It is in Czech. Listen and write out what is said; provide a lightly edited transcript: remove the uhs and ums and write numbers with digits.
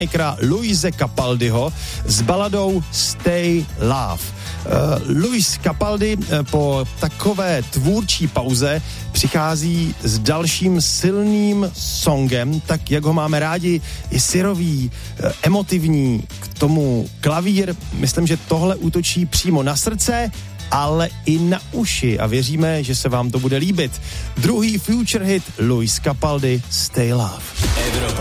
Luise Capaldiho s baladou Stay Love. Luis Capaldi po takové tvůrčí pauze přichází s dalším silným songem, tak jak ho máme rádi, je syrový, emotivní, k tomu klavír. Myslím, že tohle útočí přímo na srdce, ale i na uši a věříme, že se vám to bude líbit. Druhý future hit Luis Capaldi Stay Love.